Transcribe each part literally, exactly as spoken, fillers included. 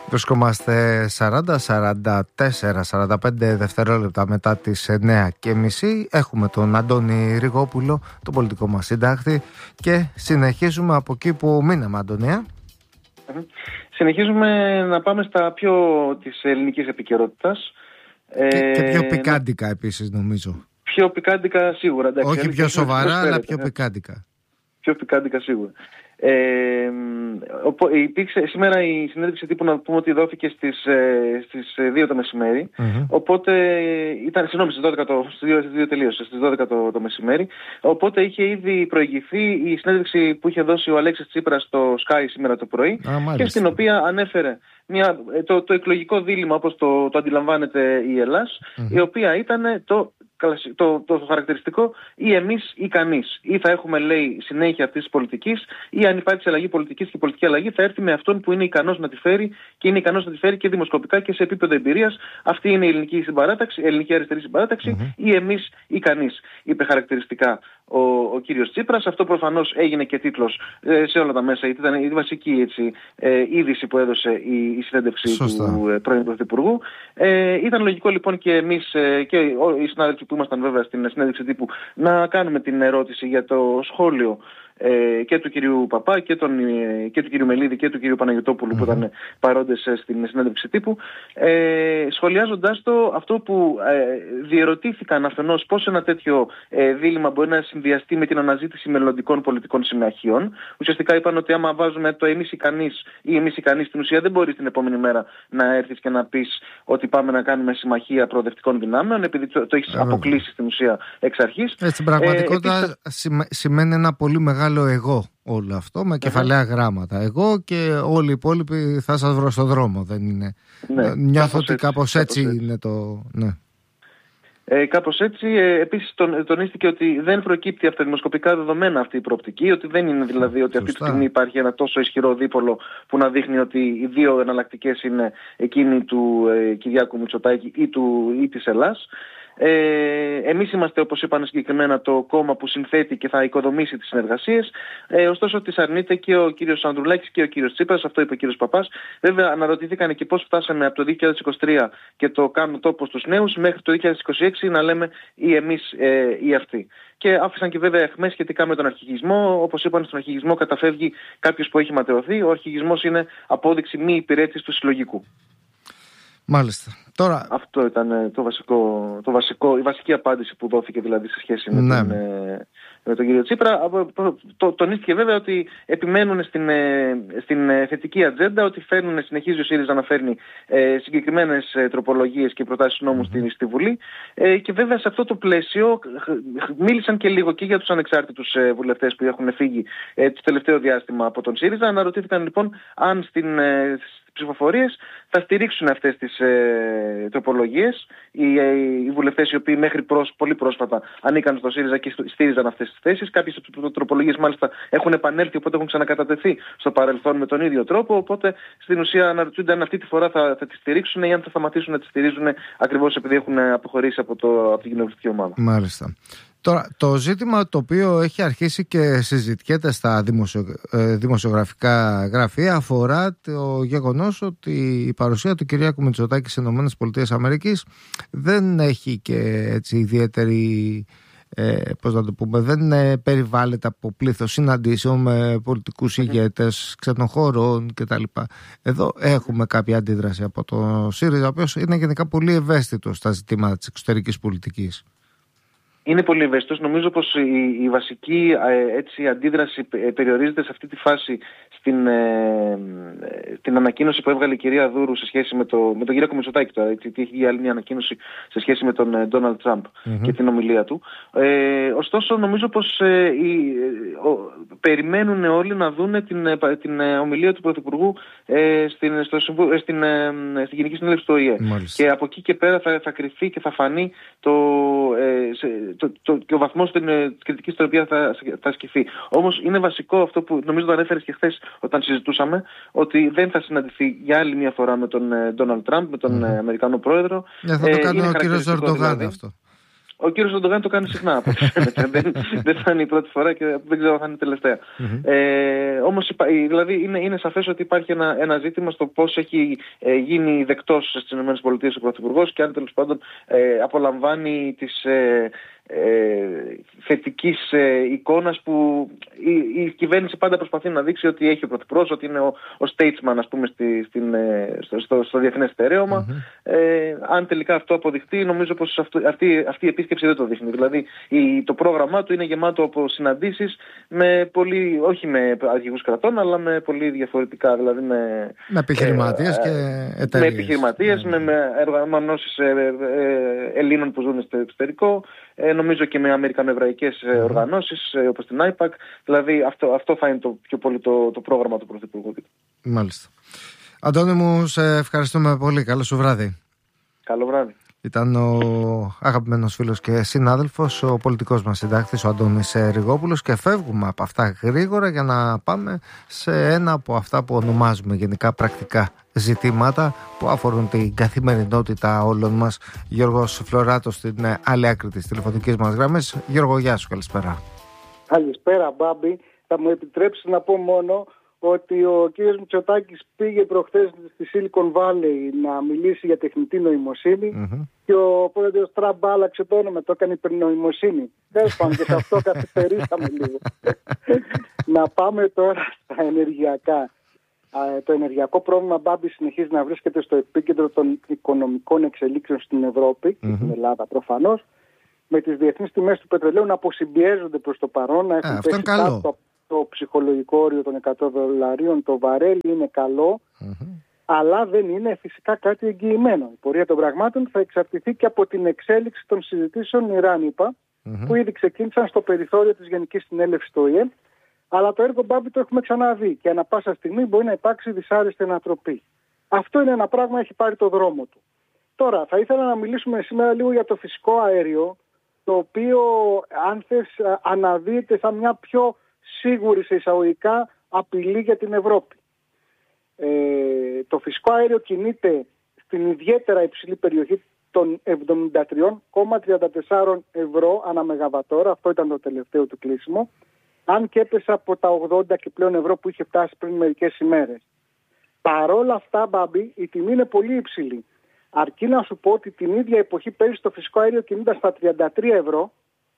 Βρισκόμαστε σαράντα, σαράντα τέσσερα, σαράντα πέντε δευτερόλεπτα μετά τις εννιά και μισή. Έχουμε τον Αντώνη Ριγόπουλο, τον πολιτικό μας συντάκτη, και συνεχίζουμε από εκεί που μείναμε, Αντωνία. Συνεχίζουμε να πάμε στα πιο της ελληνικής επικαιρότητας. Και, και πιο πικάντικα επίσης, νομίζω. Πιο πικάντικα σίγουρα. Εντάξει, όχι πιο σοβαρά, αλλά πιο πικάντικα. Πιο πικάντικα σίγουρα. Ε, υπήρξε σήμερα η συνέντευξη τύπου, να πούμε ότι δόθηκε στις, στις δύο το μεσημέρι. Mm-hmm. Οπότε ήταν, συγγνώμη, στις δώδεκα το, στις δύο, στις δύο τελείωσε, στις δώδεκα το, το μεσημέρι. Οπότε είχε ήδη προηγηθεί η συνέντευξη που είχε δώσει ο Αλέξης Τσίπρας στο Sky σήμερα το πρωί. Ah, και στην οποία ανέφερε μια, το, το εκλογικό δίλημμα, όπως το, το αντιλαμβάνεται η Ελλάς, mm-hmm. η οποία ήταν το Το, το, το χαρακτηριστικό ή εμείς ή κανείς. Ή θα έχουμε, λέει, συνέχεια αυτής της πολιτικής, ή αν υπάρξει αλλαγή πολιτικής και η πολιτική αλλαγή θα έρθει με αυτόν που είναι ικανός να τη φέρει, και είναι ικανός να τη φέρει και δημοσκοπικά και σε επίπεδο εμπειρίας. Αυτή είναι η ελληνική συμπαράταξη, η ελληνική αριστερή συμπαράταξη, mm-hmm. ή εμείς ή κανείς, είπε χαρακτηριστικά ο, ο κύριος Τσίπρας. Αυτό προφανώς έγινε και τίτλος ε, σε όλα τα μέσα, γιατί ήταν η βασική, έτσι, ε, είδηση που έδωσε η, η συνέντευξη Σωστά. του ε, πρώην Πρωθυπουργού. Ε, ήταν λογικό λοιπόν και εμείς ε, και οι συνάδελφοι που ήμασταν βέβαια στην συνέντευξη τύπου να κάνουμε την ερώτηση για το σχόλιο ε, και του κυρίου Παπά και, τον, ε, και του κυρίου Μελίδη και του κυρίου Παναγιωτόπουλου mm-hmm. που ήταν παρόντες ε, στην συνέντευξη τύπου, ε, σχολιάζοντας το αυτό που ε, διερωτήθηκαν αφενός πώς ένα τέτοιο ε, δίλημμα μπορεί να συνδυαστεί με την αναζήτηση μελλοντικών πολιτικών συμμαχιών. Ουσιαστικά είπαν ότι άμα βάζουμε το εμείς ή κανείς ή εμείς ή κανείς, στην ουσία δεν μπορείς την επόμενη μέρα να έρθεις και να πεις ότι πάμε να κάνουμε συμμαχία προοδευτικών δυνάμεων, επειδή το, το έχεις αποκλείσει στην ουσία εξ αρχής. Ε, στην πραγματικότητα ε, επίσης, σημαίνει ένα πολύ μεγάλο εγώ όλο αυτό, με κεφαλαία uh-huh. γράμματα. Εγώ και όλοι οι υπόλοιποι θα σας βρω στον δρόμο, δεν είναι. Ναι, νιώθω ότι έτσι, κάπως έτσι, έτσι είναι το. Ναι. Ε, κάπως έτσι. Ε, επίσης τον, τονίστηκε ότι δεν προκύπτει από τα δημοσκοπικά δεδομένα αυτή η προοπτική, ότι δεν είναι δηλαδή ότι αυτή τη στιγμή υπάρχει ένα τόσο ισχυρό δίπολο που να δείχνει ότι οι δύο εναλλακτικές είναι εκείνη του ε, Κυριάκου Μητσοτάκη ή, του, ή της Ελλάς. Ε, εμείς είμαστε, όπως είπαν συγκεκριμένα, το κόμμα που συνθέτει και θα οικοδομήσει τις συνεργασίες. Ε, ωστόσο τις αρνείται και ο κύριος Ανδρουλάκης και ο κύριος Τσίπρας, αυτό είπε ο κύριος Παπάς. Βέβαια αναρωτηθήκαν και πώς φτάσαμε από το δύο χιλιάδες είκοσι τρία και το κάνουν τόπο στους νέους μέχρι το δύο χιλιάδες είκοσι έξι να λέμε ή εμείς ε, ή αυτοί. Και άφησαν και βέβαια αιχμές σχετικά με τον αρχηγισμό. Όπως είπαν, στον αρχηγισμό καταφεύγει κάποιος που έχει ματαιωθεί. Ο αρχηγισμός είναι απόδειξη μη υπηρέτησης του συλλογικού. Μάλιστα. Τώρα... Αυτό ήταν το βασικό, το βασικό, η βασική απάντηση που δόθηκε δηλαδή σε σχέση με, ναι. τον, με τον κύριο Τσίπρα. Το, τονίστηκε βέβαια ότι επιμένουν στην, στην θετική ατζέντα, ότι φέρνουν, συνεχίζει ο ΣΥΡΙΖΑ να φέρνει ε, συγκεκριμένες τροπολογίες και προτάσεις νόμου mm-hmm. στη, στη Βουλή. Ε, και βέβαια σε αυτό το πλαίσιο μίλησαν και λίγο και για τους ανεξάρτητους ε, βουλευτές που έχουν φύγει ε, το τελευταίο διάστημα από τον ΣΥΡΙΖΑ. Αναρωτήθηκαν λοιπόν αν στην ε, ψηφοφορίες θα στηρίξουν αυτές τις ε, τροπολογίες οι, ε, οι βουλευτές οι οποίοι μέχρι προς, πολύ πρόσφατα ανήκαν στο ΣΥΡΙΖΑ και στήριζαν αυτές τις θέσεις. Κάποιες τροπολογίες μάλιστα έχουν επανέλθει, οπότε έχουν ξανακατατεθεί στο παρελθόν με τον ίδιο τρόπο, οπότε στην ουσία αναρωτιούνται αν αυτή τη φορά θα, θα τις στηρίξουν ή αν θα σταματήσουν να τις στηρίζουν ακριβώς επειδή έχουν αποχωρήσει από, το, από την κοινοβουλευτική ομάδα. Μάλιστα. Τώρα, το ζήτημα το οποίο έχει αρχίσει και συζητιέται στα δημοσιο, ε, δημοσιογραφικά γραφεία αφορά το γεγονός ότι η παρουσία του Κυριάκου Μητσοτάκη στις ΗΠΑ δεν έχει και έτσι ιδιαίτερη, ε, πώς να το πούμε, δεν ε, περιβάλλεται από πλήθος συναντήσεων με πολιτικούς ηγέτες ξένων χωρών κτλ. Εδώ έχουμε κάποια αντίδραση από το ΣΥΡΙΖΑ, ο οποίος είναι γενικά πολύ ευαίσθητος στα ζητήματα της εξωτερικής πολιτικής. Είναι πολύ ευαίσθητος. Νομίζω πως η, η βασική ε, έτσι, αντίδραση περιορίζεται σε αυτή τη φάση στην, ε, την ανακοίνωση που έβγαλε η κυρία Δούρου σε σχέση με, το, με τον κύριο Μητσοτάκη τώρα. Γιατί έχει γίνει άλλη μια ανακοίνωση σε σχέση με τον Ντόναλντ Τραμπ mm-hmm. και την ομιλία του. Ε, ωστόσο νομίζω πως ε, η, ο, περιμένουν όλοι να δουν την, την ομιλία του Πρωθυπουργού ε, στην, στο, στην, ε, στην Γενική Συνέλευση του Ο Η Ε. Και από εκεί και πέρα θα, θα κρυφθεί και θα φανεί το... Ε, σε, Το, το, και ο βαθμός της κριτικής στην οποία θα, θα ασκηθεί. Όμως είναι βασικό αυτό που νομίζω το ανέφερες και χθες όταν συζητούσαμε, ότι δεν θα συναντηθεί για άλλη μια φορά με τον Ντόναλντ Τραμπ, με τον mm. Αμερικανό πρόεδρο. Ναι, θα το κάνει ε, ο κύριος Ερντογάν δηλαδή. Αυτό. Ο κύριος Ερντογάν το κάνει συχνά, από ό,τι φαίνεται. δεν, δεν θα είναι η πρώτη φορά και δεν ξέρω αν θα είναι η τελευταία. Mm-hmm. Ε, όμως, δηλαδή, είναι, είναι σαφές ότι υπάρχει ένα, ένα ζήτημα στο πώς έχει ε, γίνει δεκτός στις ΗΠΑ ο Πρωθυπουργός και αν τέλος πάντων ε, απολαμβάνει τις ε, ε, θετικής ε, εικόνας που η, η κυβέρνηση πάντα προσπαθεί να δείξει ότι έχει ο Πρωθυπουργός, ότι είναι ο, ο statesman, ας πούμε, στη, στην, ε, στο, στο, στο διεθνές στερέωμα. Mm-hmm. Ε, αν τελικά αυτό αποδειχτεί, νομίζω πως αυτό, αυτή, αυτή η επίσκεψη δεν το δείχνει. Δηλαδή η, το πρόγραμμά του είναι γεμάτο από συναντήσεις με πολύ, όχι με αρχηγούς κρατών, αλλά με πολύ διαφορετικά, δηλαδή με, με επιχειρηματίες ε, και εταιρείες. Με επιχειρηματίες, mm-hmm. με, με οργανώσεις ε, ε, Ελλήνων που ζουν στο εξωτερικό, ε, νομίζω και με αμερικανοεβραϊκές mm-hmm. οργανώσεις ε, όπως την άι πακ. Δηλαδή αυτό, αυτό θα είναι το πιο πολύ το, το πρόγραμμα του Πρωθυπουργού. Μάλιστα. Αντώνη μου, σε ευχαριστούμε πολύ. Καλό σου βράδυ. Καλό βράδυ. Ήταν ο αγαπημένος φίλος και συνάδελφος, ο πολιτικός μας συντάκτης, ο Αντώνης Ριγόπουλος, και φεύγουμε από αυτά γρήγορα για να πάμε σε ένα από αυτά που ονομάζουμε γενικά πρακτικά ζητήματα που αφορούν την καθημερινότητα όλων μας. Γιώργος Φλωράτος στην άλλη άκρη της τηλεφωνικής μας γραμμής. Γιώργο, γεια σου, καλησπέρα. Καλησπέρα, Μπάμπη. Θα μου επιτρέψεις να πω μόνο ότι ο κύριος Μητσοτάκης πήγε προχθές στη Silicon Valley να μιλήσει για τεχνητή νοημοσύνη mm-hmm. και ο πρόεδρος Τραμπ άλλαξε το όνομα, το έκανε υπερνοημοσύνη. Τέλος πάντων, και σε αυτό καθυστερήσαμε λίγο. Να πάμε τώρα στα ενεργειακά. Το ενεργειακό πρόβλημα, Μπάμπη, συνεχίζει να βρίσκεται στο επίκεντρο των οικονομικών εξελίξεων στην Ευρώπη και mm-hmm. στην Ελλάδα προφανώς, με τις διεθνείς τιμές του πετρελαίου να αποσυμπιέζονται προς το παρόν, να έχουν πέσει κάτω το ψυχολογικό όριο των εκατό δολαρίων, το βαρέλι είναι καλό, mm-hmm. αλλά δεν είναι φυσικά κάτι εγγυημένο. Η πορεία των πραγμάτων θα εξαρτηθεί και από την εξέλιξη των συζητήσεων Ιράν-ΙΠΑ, mm-hmm. που ήδη ξεκίνησαν στο περιθώριο της Γενικής Συνέλευσης του Ο Η Ε, αλλά το έργο, Μπάμπη, το έχουμε ξαναδεί και ανά πάσα στιγμή μπορεί να υπάρξει δυσάρεστη ανατροπή. Αυτό είναι ένα πράγμα, έχει πάρει το δρόμο του. Τώρα, θα ήθελα να μιλήσουμε σήμερα λίγο για το φυσικό αέριο, το οποίο, αν θες, αναδύεται σαν μια πιο σίγουρη σε εισαγωγικά απειλή για την Ευρώπη. Ε, το φυσικό αέριο κινείται στην ιδιαίτερα υψηλή περιοχή των εβδομήντα τρία κόμμα τριάντα τέσσερα ευρώ ανά μεγαβατόρα, αυτό ήταν το τελευταίο του κλείσιμο, αν και έπεσε από τα ογδόντα και πλέον ευρώ που είχε φτάσει πριν μερικές ημέρες. Παρόλα αυτά, Μπάμπη, η τιμή είναι πολύ υψηλή. Αρκεί να σου πω ότι την ίδια εποχή πέρυσι το φυσικό αέριο κινούνταν στα τριάντα τρία ευρώ,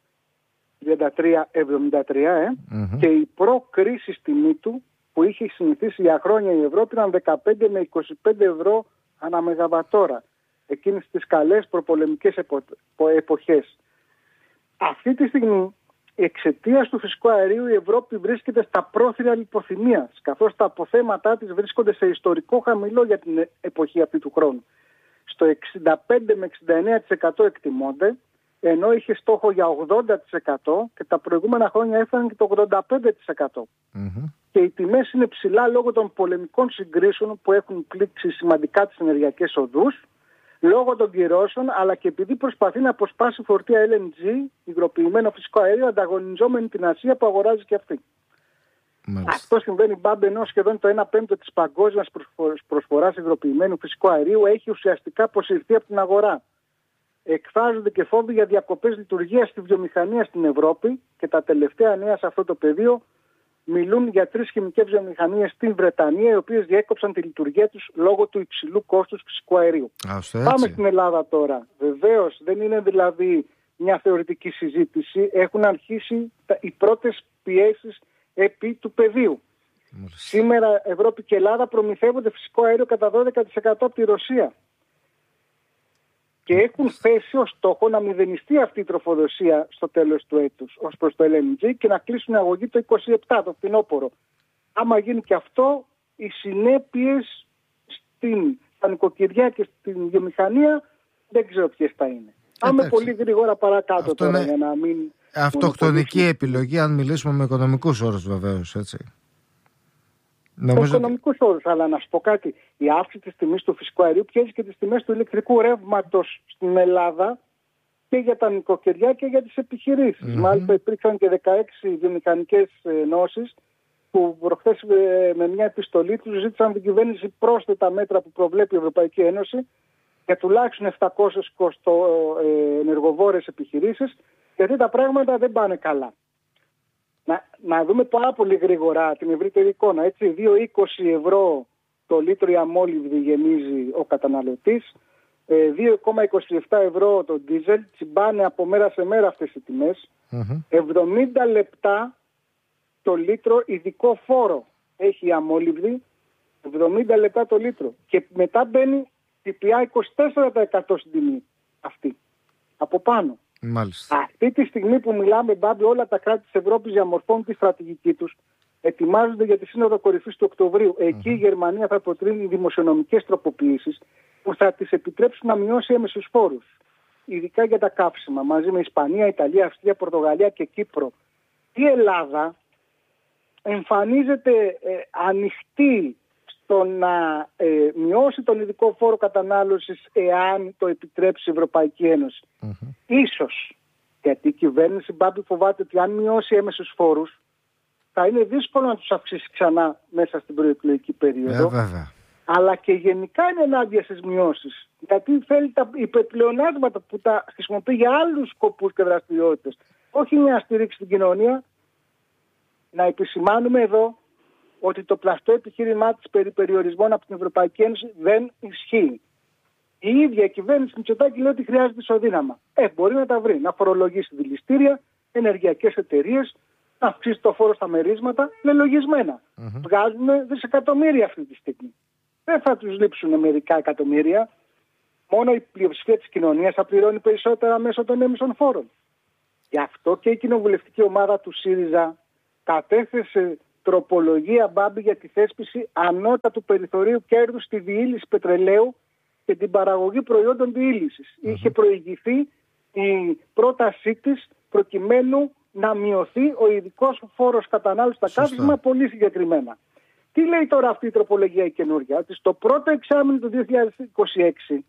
τριάντα τρία εβδομήντα τρία ε, mm-hmm. και η προ-κρίσης τιμή του που είχε συνηθίσει για χρόνια η Ευρώπη ήταν δεκαπέντε με είκοσι πέντε ευρώ ανά μεγαβατόρα, εκείνες τις καλές προπολεμικές επο... εποχές. Αυτή τη στιγμή, εξαιτίας του φυσικού αερίου, η Ευρώπη βρίσκεται στα πρόθυρα λιποθυμίας, καθώς τα αποθέματά της βρίσκονται σε ιστορικό χαμηλό για την εποχή αυτή του χρόνου. Στο εξήντα πέντε με εξήντα εννέα τοις εκατό εκτιμώνται, ενώ είχε στόχο για ογδόντα τοις εκατό και τα προηγούμενα χρόνια έφτανε και το ογδόντα πέντε τοις εκατό. Mm-hmm. Και οι τιμές είναι ψηλά λόγω των πολεμικών συγκρίσεων που έχουν πλήξει σημαντικά τις ενεργειακές οδούς, λόγω των κυρώσεων, αλλά και επειδή προσπαθεί να αποσπάσει φορτία ελ εν τζι, υγροποιημένο φυσικό αέριο, ανταγωνιζόμενη την Ασία που αγοράζει και αυτή. Μάλιστα. Αυτό συμβαίνει, Μπάμπη, ενώ σχεδόν το ένα πέμπτο της παγκόσμιας προσφοράς υγροποιημένου φυσικού αερίου έχει ουσιαστικά αποσυρθεί από την αγορά. Εκφράζονται και φόβοι για διακοπές λειτουργίας στη βιομηχανία στην Ευρώπη και τα τελευταία νέα σε αυτό το πεδίο μιλούν για τρεις χημικές βιομηχανίες στην Βρετανία, οι οποίες διέκοψαν τη λειτουργία τους λόγω του υψηλού κόστους φυσικού αερίου. Πάμε στην Ελλάδα τώρα. Βεβαίως δεν είναι δηλαδή μια θεωρητική συζήτηση. Έχουν αρχίσει οι πρώτες πιέσεις επί του πεδίου. Μάλιστα. Σήμερα Ευρώπη και Ελλάδα προμηθεύονται φυσικό αέριο κατά δώδεκα τοις εκατό από τη Ρωσία. Και έχουν θέσει ως στόχο να μηδενιστεί αυτή η τροφοδοσία στο τέλος του έτους ως προς το ελ εν τζι και να κλείσουν αγωγή το είκοσι επτά, το φθινόπωρο. Άμα γίνει και αυτό, οι συνέπειες στην, στα νοικοκυριά και στην βιομηχανία δεν ξέρω ποιες θα είναι. Πάμε πολύ γρήγορα παρακάτω αυτό τώρα για να μην... Αυτοκτονική επιλογή, αν μιλήσουμε με οικονομικούς όρους βεβαίως, έτσι. Νομίζω... οικονομικούς όρους, αλλά να σου πω κάτι. Η αύξηση της τιμής του φυσικού αερίου πιέζει και τις τιμές του ηλεκτρικού ρεύματος στην Ελλάδα και για τα νοικοκυριά και για τις επιχειρήσεις. Mm-hmm. Μάλιστα υπήρξαν και δεκαέξι βιομηχανικές ενώσεις που προχθές με μια επιστολή τους ζήτησαν την κυβέρνηση πρόσθετα μέτρα που προβλέπει η Ευρωπαϊκή Ένωση για τουλάχιστον επτακόσιες ε, ενεργοβόρες επιχειρήσεις, γιατί τα πράγματα δεν πάνε καλά. Να, να δούμε πάρα πολύ γρήγορα την ευρύτερη εικόνα. Έτσι, δύο κόμμα είκοσι ευρώ το λίτρο η αμόλυβδη γεμίζει ο καταναλωτής, δύο κόμμα είκοσι επτά ευρώ το ντίζελ, τσιμπάνε από μέρα σε μέρα αυτές οι τιμές, mm-hmm. εβδομήντα λεπτά το λίτρο ειδικό φόρο έχει η αμόλυβδη, εβδομήντα λεπτά το λίτρο. Και μετά μπαίνει ΦΠΑ είκοσι τέσσερα τοις εκατό στην τιμή αυτή, από πάνω. Μάλιστα. Αυτή τη στιγμή που μιλάμε, Μπάμπη, όλα τα κράτη της Ευρώπης διαμορφώνουν τη στρατηγική τους, ετοιμάζονται για τη Σύνοδο Κορυφής του Οκτωβρίου. Εκεί mm-hmm. η Γερμανία θα προτείνει δημοσιονομικές τροποποιήσεις που θα της επιτρέψουν να μειώσει έμεσους φόρους, ειδικά για τα καύσιμα, μαζί με Ισπανία, Ιταλία, Αυστρία, Πορτογαλία και Κύπρο. Η Ελλάδα εμφανίζεται ε, ανοιχτή στο να ε, μειώσει τον ειδικό φόρο κατανάλωσης εάν το επιτρέψει η Ευρωπαϊκή Ένωση. Mm-hmm. Ίσως, γιατί η κυβέρνηση, Μπάμπη, φοβάται ότι αν μειώσει έμεσους φόρους θα είναι δύσκολο να τους αυξήσει ξανά μέσα στην προεκλογική περίοδο. Ε, βέβαια. Αλλά και γενικά είναι ενάντια στις μειώσεις. Γιατί θέλει τα υπερπλεονάσματα που τα χρησιμοποιεί για άλλους σκοπούς και δραστηριότητες. Όχι για να στηρίξει την κοινωνία. Να επισημάνουμε εδώ ότι το πλαστό επιχείρημά της περί περιορισμών από την Ευρωπαϊκή Ένωση δεν ισχύει. Η ίδια η κυβέρνηση Μητσοτάκη λέει ότι χρειάζεται ισοδύναμα. Ε, μπορεί να τα βρει. Να φορολογήσει δηληστήρια, ενεργειακές εταιρείες, να αυξήσει το φόρο στα μερίσματα, λελογισμένα. Mm-hmm. Βγάζουν δισεκατομμύρια αυτή τη στιγμή. Δεν θα τους λείψουν μερικά εκατομμύρια. Μόνο η πλειοψηφία της κοινωνίας θα πληρώνει περισσότερα μέσω των έμεσων φόρων. Γι' αυτό και η κοινοβουλευτική ομάδα του ΣΥΡΙΖΑ κατέθεσε τροπολογία, Μπάμπη, για τη θέσπιση ανώτατου περιθωρίου κέρδους στη διήλυση πετρελαίου και την παραγωγή προϊόντων διήλυσης. Mm-hmm. Είχε προηγηθεί η πρότασή της προκειμένου να μειωθεί ο ειδικός φόρος κατανάλωσης στα καύσιμα πολύ συγκεκριμένα. Τι λέει τώρα αυτή η τροπολογία η καινούργια? Ότι στο πρώτο εξάμηνο του δύο χιλιάδες είκοσι έξι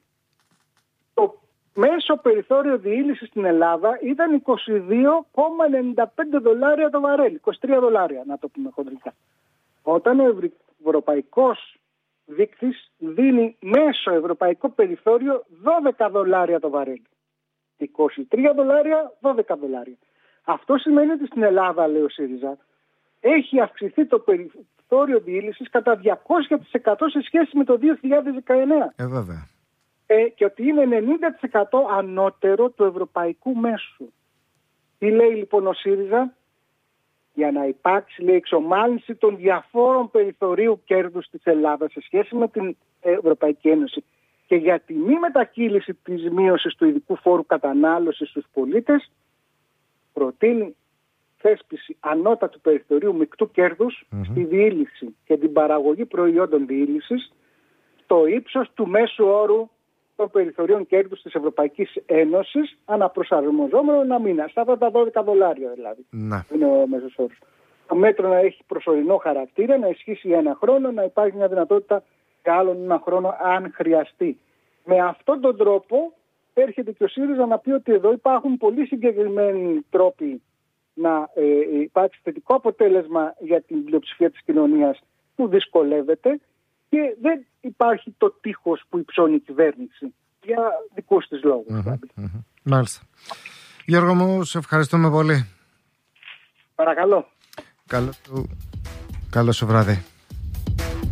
το μέσο περιθώριο διήλυσης στην Ελλάδα ήταν είκοσι δύο κόμμα ενενήντα πέντε δολάρια το βαρέλι, είκοσι τρία δολάρια να το πούμε χοντρικά. Όταν ο ευρωπαϊκός δείκτης δίνει μέσο ευρωπαϊκό περιθώριο δώδεκα δολάρια το βαρέλι. είκοσι τρία δολάρια, δώδεκα δολάρια. Αυτό σημαίνει ότι στην Ελλάδα, λέει ο ΣΥΡΙΖΑ, έχει αυξηθεί το περιθώριο διήλυσης κατά διακόσια τοις εκατό σε σχέση με το δύο χιλιάδες δεκαεννέα. Ε, βέβαια. Ε, και ότι είναι ενενήντα τοις εκατό ανώτερο του ευρωπαϊκού μέσου. Τι λέει λοιπόν ο ΣΥΡΙΖΑ? Για να υπάρξει, λέει, εξομάλυνση των διαφόρων περιθωρίου κέρδους της Ελλάδας σε σχέση με την Ευρωπαϊκή Ένωση και για τη μη μετακύληση της μείωσης του ειδικού φόρου κατανάλωσης στους πολίτες, προτείνει θέσπιση ανώτατου περιθωρίου μεικτού κέρδους mm-hmm. στη διήλυση και την παραγωγή προϊόντων διήλυσης στο ύψος του μέσου όρου των περιθωρίων κέρδους της Ευρωπαϊκής Ένωσης, αναπροσαρμοζόμενο ένα μήνα, στα αυτά τα δώδεκα δολάρια δηλαδή. Να. Είναι ο μέσος όρος. Το μέτρο να έχει προσωρινό χαρακτήρα, να ισχύσει για ένα χρόνο, να υπάρχει μια δυνατότητα για άλλον ένα χρόνο αν χρειαστεί. Με αυτόν τον τρόπο έρχεται και ο ΣΥΡΙΖΑ να πει ότι εδώ υπάρχουν πολύ συγκεκριμένοι τρόποι να ε, υπάρξει θετικό αποτέλεσμα για την πλειοψηφία της κοινωνίας που δυσκολεύεται και δεν υπάρχει το τείχος που υψώνει η κυβέρνηση για δικούς της λόγους. Mm-hmm, mm-hmm. Μάλιστα. Γιώργο μου, σε ευχαριστούμε πολύ. Παρακαλώ. Καλό, καλό σου βράδυ.